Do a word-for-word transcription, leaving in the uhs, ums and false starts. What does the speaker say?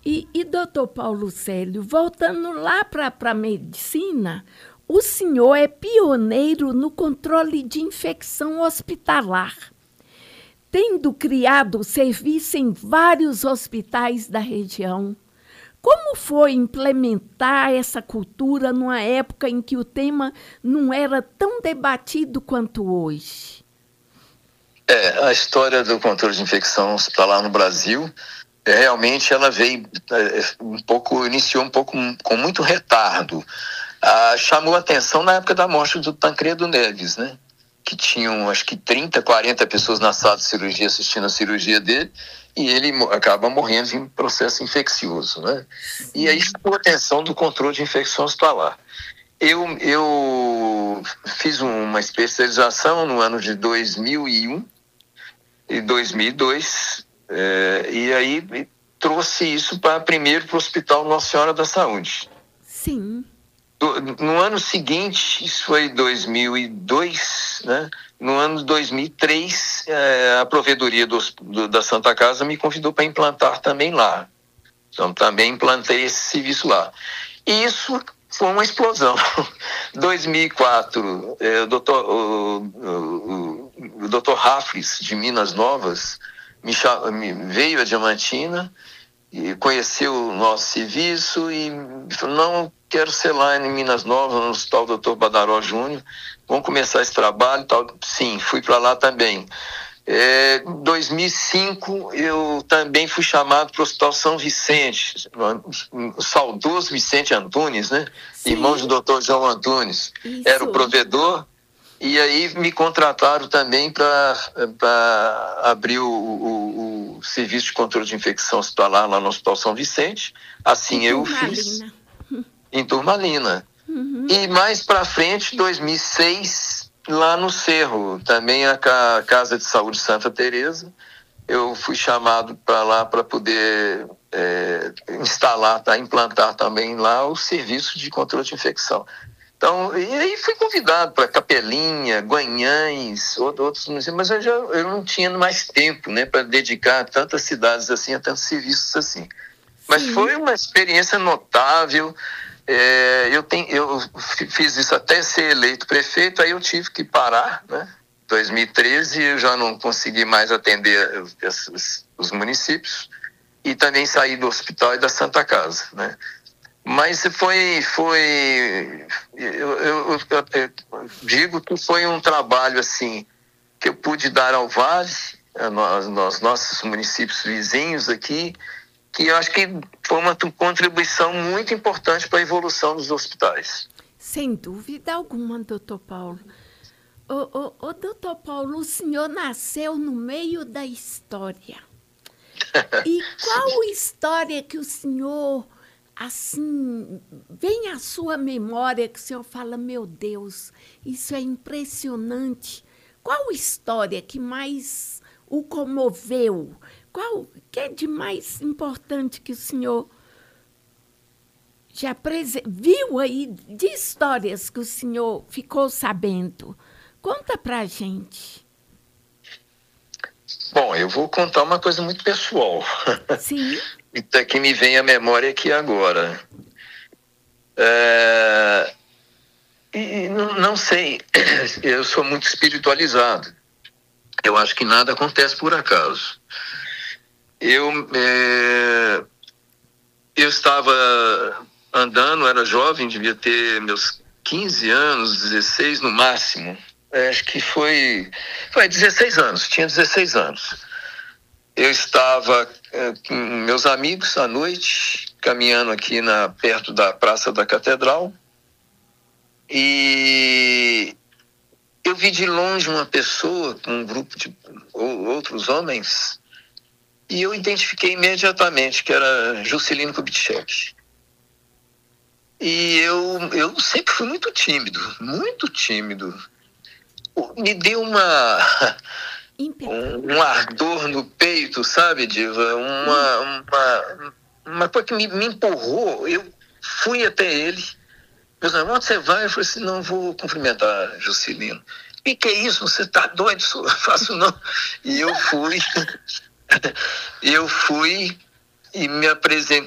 E, e doutor Paulo Célio, voltando lá para a medicina, o senhor é pioneiro no controle de infecção hospitalar, tendo criado serviço em vários hospitais da região. Como foi implementar essa cultura numa época em que o tema não era tão debatido quanto hoje? É, a história do controle de infecção hospitalar no Brasil, é, realmente ela veio é, um pouco, iniciou um pouco com muito retardo. Ah, chamou a atenção na época da morte do Tancredo Neves, né? Que tinham acho que trinta, quarenta pessoas na sala de cirurgia assistindo a cirurgia dele, e ele acaba morrendo em processo infeccioso, né? E aí chamou a atenção do controle de infecção hospitalar. Eu, eu fiz uma especialização no ano de dois mil e um e dois mil e dois, é, e aí trouxe isso para primeiro para o Hospital Nossa Senhora da Saúde. Sim. No ano seguinte, isso foi dois mil e dois, né? No ano de dois mil e três, a provedoria do, do, da Santa Casa me convidou para implantar também lá. Então, também implantei esse serviço lá. E isso foi uma explosão. Em dois mil e quatro, é, o doutor, o, o, o doutor Rafles, de Minas Novas, me, me veio a Diamantina e conheceu o nosso serviço e falou, não, quero ser lá em Minas Novas, no Hospital doutor Badaró Júnior, vamos começar esse trabalho e tal. Sim, fui para lá também. Em é, dois mil e cinco, eu também fui chamado para o Hospital São Vicente, o saudoso Vicente Antunes, né? Sim. Irmão do doutor João Antunes. Isso. Era o provedor. E aí me contrataram também para abrir o, o, o serviço de controle de infecção hospitalar lá no Hospital São Vicente. Assim eu fiz. Em Turmalina. Uhum. E mais para frente, dois mil e seis, lá no Cerro, também a Casa de Saúde Santa Teresa, eu fui chamado para lá para poder é, instalar, tá, implantar também lá o serviço de controle de infecção. Então, e aí fui convidado para Capelinha, Guanhães, outros municípios, mas eu, já, eu não tinha mais tempo, né, para dedicar a tantas cidades assim, a tantos serviços assim. Mas Sim. Foi uma experiência notável. É, eu, tenho, eu fiz isso até ser eleito prefeito, aí eu tive que parar, né? Em dois mil e treze eu já não consegui mais atender os, os municípios e também saí do hospital e da Santa Casa, né? Mas foi, foi eu, eu, eu, eu digo que foi um trabalho assim que eu pude dar ao Vale, aos nossos municípios vizinhos aqui, que eu acho que foi uma contribuição muito importante para a evolução dos hospitais. Sem dúvida alguma, doutor Paulo. Ô, ô, ô, doutor Paulo, o senhor nasceu no meio da história. E qual história que o senhor, assim, vem à sua memória que o senhor fala, meu Deus, isso é impressionante. Qual história que mais o comoveu? Qual que é de mais importante que o senhor já prese... viu aí de histórias que o senhor ficou sabendo? Conta pra gente. Bom, eu vou contar uma coisa muito pessoal. Sim. Até que me vem à memória aqui agora. É... E não, não sei, eu sou muito espiritualizado. Eu acho que nada acontece por acaso. Eu, é, eu estava andando, era jovem, devia ter meus quinze anos, dezesseis no máximo. É, acho que foi, foi dezesseis anos, tinha dezesseis anos. Eu estava é, com meus amigos à noite, caminhando aqui na, perto da Praça da Catedral, e eu vi de longe uma pessoa com um grupo de outros homens, e eu identifiquei imediatamente que era Juscelino Kubitschek. E eu, eu sempre fui muito tímido, muito tímido. Me deu uma, um, um ardor no peito, sabe, Diva? Uma, uma, uma coisa que me, me empurrou. Eu fui até ele. Meus irmãos, onde você vai? Eu falei assim, não, vou cumprimentar Juscelino. E que é isso? Você tá doido? Eu faço não. E eu fui... Eu fui e me apresentei